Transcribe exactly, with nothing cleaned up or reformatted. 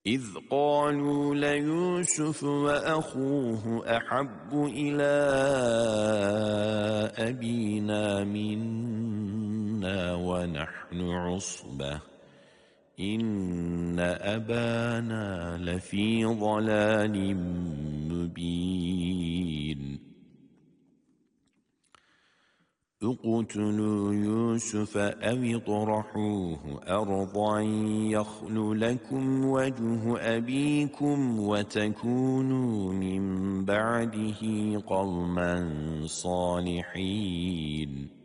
إذ قالوا ليوسف وأخوه أحب إلى أبينا منا ونحن عصبة إن أبانا لفي ضلال مبين اقتلوا يوسف أو اطرحوه أرضا يخل لكم وجه أبيكم وتكونوا من بعده قوما صالحين